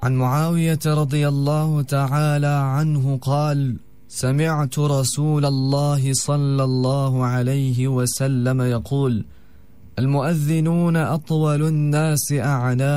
عن معاوية رضي الله تعالى عنه قال: سمعت رسول الله صلى الله عليه وسلم يقول: المؤذنون أطول الناس أعناقا